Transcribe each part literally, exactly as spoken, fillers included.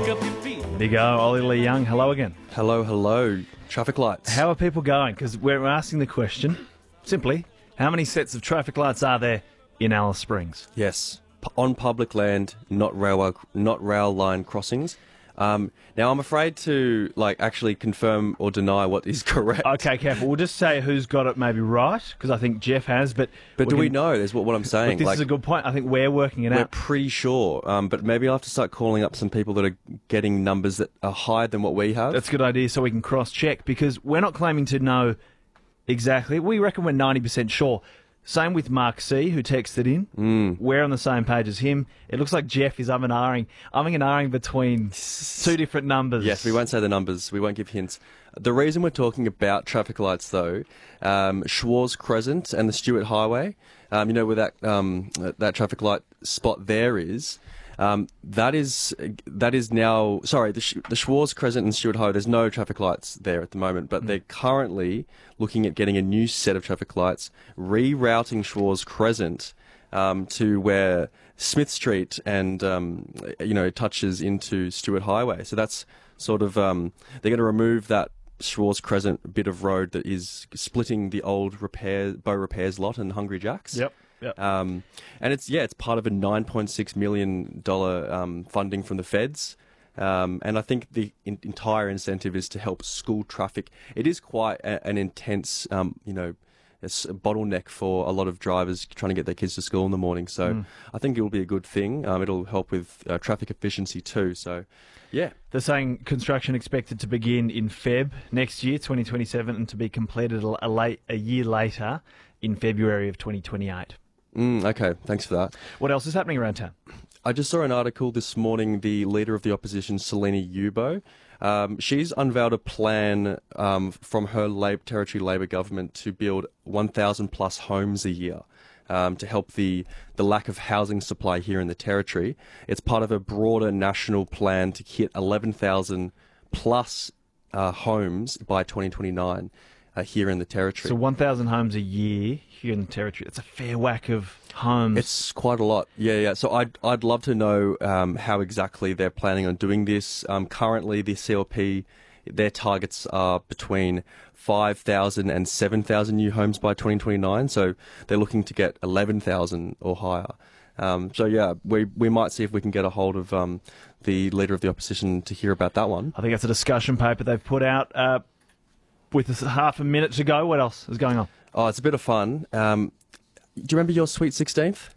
up your feet. Big O, Ollie Lee Young, hello again. Hello, hello. Traffic lights. How are people going? Because we're asking the question, simply, how many sets of traffic lights are there in Alice Springs? Yes, P- on public land, not rail, not rail line crossings. Um, now, I'm afraid to like actually confirm or deny what is correct. Okay, careful. We'll just say who's got it maybe right, because I think Jeff has, but... But do can, we know? Is what, what I'm saying. Look, this like, is a good point. I think we're working it we're out. pretty sure, um, but maybe I'll have to start calling up some people that are getting numbers that are higher than what we have. That's a good idea, so we can cross-check, because we're not claiming to know exactly. We reckon we're ninety percent sure. Same with Mark C, who texted in. Mm. We're on the same page as him. It looks like Jeff is umming and ahhing, umming and ahhing between two different numbers. Yes, we won't say the numbers. We won't give hints. The reason we're talking about traffic lights, though, um, Schwarz Crescent and the Stewart Highway, um, you know where that um, that traffic light spot there is. Um, that is that is now sorry the Sh- the Schwarz Crescent and Stewart Highway. There's no traffic lights there at the moment, but mm. they're currently looking at getting a new set of traffic lights, rerouting Schwarz Crescent um, to where Smith Street and um, you know touches into Stewart Highway. So that's sort of um, they're going to remove that Schwarz Crescent bit of road that is splitting the old repair Bow Repairs lot and Hungry Jack's. Yep. Yep. Um, and it's yeah, it's part of a nine point six million dollar um, funding from the feds, um, and I think the in- entire incentive is to help school traffic. It is quite a- an intense, um, you know, it's a bottleneck for a lot of drivers trying to get their kids to school in the morning. So mm. I think it will be a good thing. Um, it'll help with uh, traffic efficiency too. So yeah, they're saying construction expected to begin in Feb next year, twenty twenty-seven, and to be completed a, late, a year later in February of twenty twenty-eight. Mm, okay, thanks for that. What else is happening around town? I just saw an article this morning, the leader of the opposition, Selena Yubo. Um, she's unveiled a plan um, from her Lab- Territory Labor government to build one thousand plus homes a year um, to help the, the lack of housing supply here in the Territory. It's part of a broader national plan to hit eleven thousand plus uh, homes by twenty twenty-nine. Uh, here in the Territory. So one thousand homes a year here in the Territory. That's a fair whack of homes. It's quite a lot. Yeah, yeah. So I'd, I'd love to know um, how exactly they're planning on doing this. Um, currently, the C L P, their targets are between five thousand and seven thousand new homes by twenty twenty-nine. So they're looking to get eleven thousand or higher. Um, so, yeah, we we might see if we can get a hold of um, the Leader of the Opposition to hear about that one. I think that's a discussion paper they've put out. Uh, With us half a minute to go, what else is going on? Oh, it's a bit of fun. Um, do you remember your Sweet sixteenth?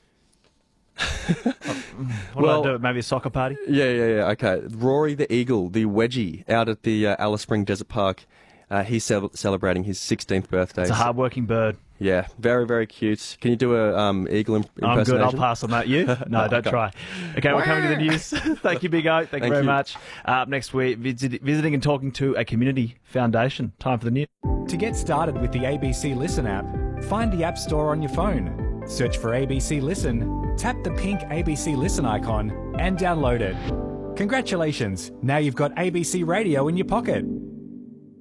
What well, did I do? Maybe a soccer party? Yeah, yeah, yeah. Okay. Rory the Eagle, the wedgie, out at the uh, Alice Spring Desert Park. Uh, he's ce- celebrating his sixteenth birthday. It's a hard-working bird. Yeah, very, very cute. Can you do a um, eagle imp- I'm impersonation? good. I'll pass on that. You? No, no don't okay. try. Okay, we're coming to the news. Thank you, Big O. Thank, Thank you very you. much. Uh, up next, we're visit- visiting and talking to a community foundation. Time for the news. To get started with the A B C Listen app, find the App Store on your phone. Search for A B C Listen, tap the pink A B C Listen icon, and download it. Congratulations! Now you've got A B C Radio in your pocket.